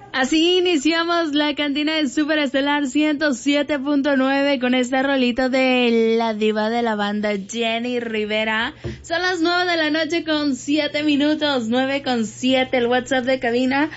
Así iniciamos la cantina de Super Estelar 107.9 con esta rolita de la diva de la banda Jenny Rivera. Son las 9 de la noche con 7 minutos, 9 con 7. El WhatsApp de cabina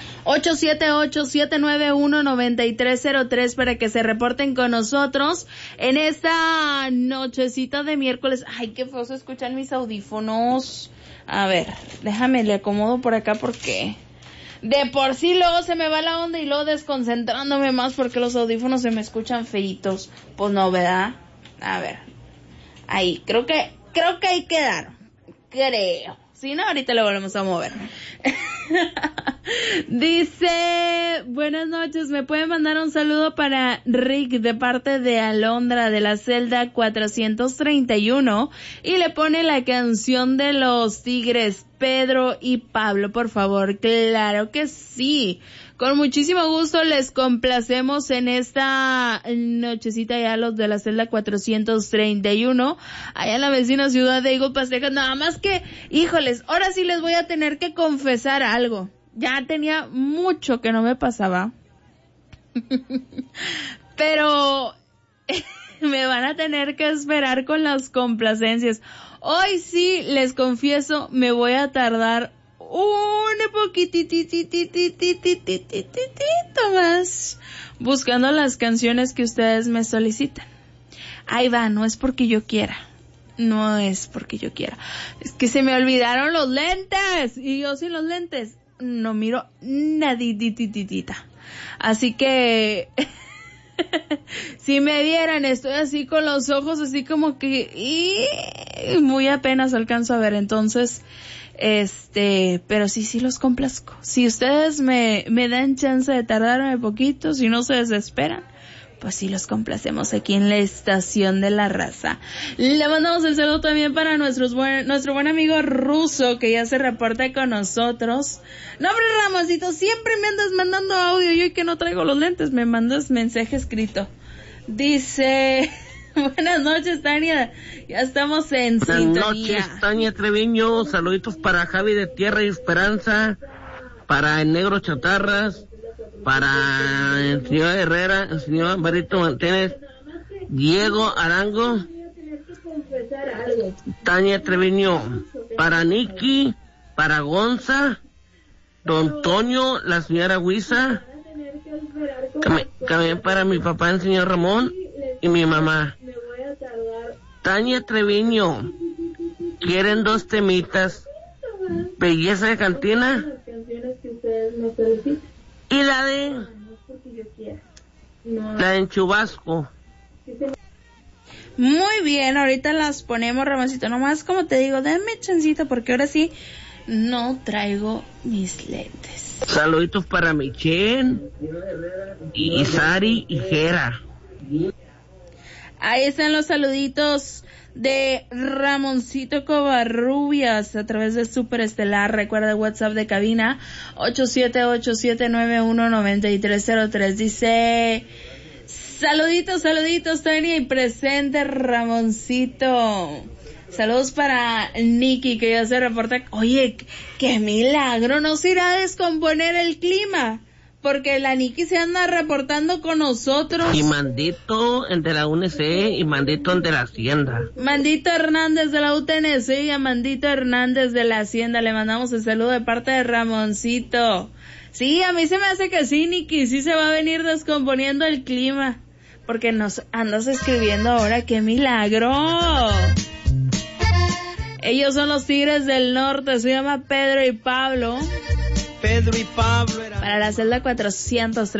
878-791-9303 para que se reporten con nosotros en esta nochecita de miércoles. Ay, qué feo se escuchan mis audífonos. A ver, déjame, le acomodo por acá porque de por sí luego se me va la onda y luego desconcentrándome más porque los audífonos se me escuchan feitos. Pues no, ¿verdad? A ver. Ahí, creo que ahí quedaron. Creo. Si no, ahorita le volvemos a mover. Dice, buenas noches, ¿me puede mandar un saludo para Rick de parte de Alondra de la celda 431? Y le pone la canción de los Tigres, Pedro y Pablo, por favor. Claro que sí. Con muchísimo gusto les complacemos en esta nochecita ya los de la celda 431, allá en la vecina ciudad de Eagle Pass, Texas. Nada más que, híjoles, ahora sí les voy a tener que confesar algo. Ya tenía mucho que no me pasaba. Pero me van a tener que esperar con las complacencias. Hoy sí, les confieso, me voy a tardar un poquitito más buscando las canciones que ustedes me solicitan. Ahí va, no es porque yo quiera. No es porque yo quiera. Es que se me olvidaron los lentes. Y yo sin los lentes no miro naditititita. Así que si me vieran, estoy así con los ojos así como que muy apenas alcanzo a ver. Entonces pero sí los complazco. Si ustedes me dan chance de tardarme poquito, si no se desesperan, pues sí los complacemos aquí en la estación de la raza. Le mandamos el saludo también para nuestro buen amigo Ruso, que ya se reporta con nosotros. No, hombre, Ramoncito, siempre me andas mandando audio, yo que no traigo los lentes, me mandas mensaje escrito. Dice, buenas noches, Tania, ya estamos en sintonía. Buenas noches, Tania Treviño, saluditos para Javi de Tierra y Esperanza, para el Negro Chatarras, para el señor Herrera, el señor Barito Martínez, Diego Arango, Tania Treviño, para Nicky, para Gonza, Don Toño, la señora Huiza, también para mi papá, el señor Ramón, y mi mamá. Tania Treviño, ¿quieren 2 temitas? Belleza de Cantina y la de Chubasco. Muy bien, ahorita las ponemos, Ramoncito. Nomás, como te digo, denme chancito porque ahora sí no traigo mis lentes. Saluditos para Michelle y Sari y Jera. Ahí están los saluditos de Ramoncito Covarrubias a través de Super Estelar. Recuerda el WhatsApp de cabina 878-791-9303. Dice, saluditos, Tania, y presente Ramoncito. Saludos para Nicky, que ya se reporta. Oye, qué milagro, no se irá a descomponer el clima, porque la Nicky se anda reportando con nosotros. Y Mandito, el de la UNC, y Mandito, el de la Hacienda. Mandito Hernández de la UTNC y a Mandito Hernández de la Hacienda le mandamos el saludo de parte de Ramoncito. Sí, a mí se me hace que sí, Nicky, sí se va a venir descomponiendo el clima, porque nos andas escribiendo ahora. ¡Qué milagro! Ellos son los Tigres del Norte, se llama Pedro y Pablo. Pedro y Pablo eran... Para la celda 430.